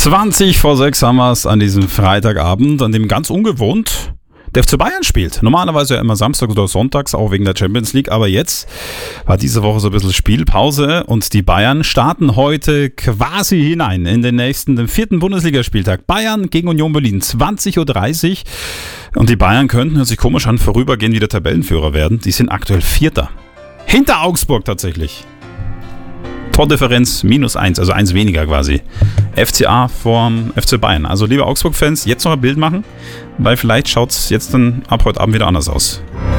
20 vor 6 haben wir es an diesem Freitagabend, an dem ganz ungewohnt der FC Bayern spielt. Normalerweise ja immer samstags oder sonntags, auch wegen der Champions League. Aber jetzt war diese Woche so ein bisschen Spielpause und die Bayern starten heute quasi hinein in den 4. Bundesligaspieltag. Bayern gegen Union Berlin, 20.30 Uhr. Und die Bayern könnten, hört sich komisch an, vorübergehend wieder Tabellenführer werden. Die sind aktuell Vierter. Hinter Augsburg tatsächlich. Tordifferenz -1, also 1 weniger quasi. FCA vorm FC Bayern. Also liebe Augsburg-Fans, jetzt noch ein Bild machen, weil vielleicht schaut es jetzt dann ab heute Abend wieder anders aus.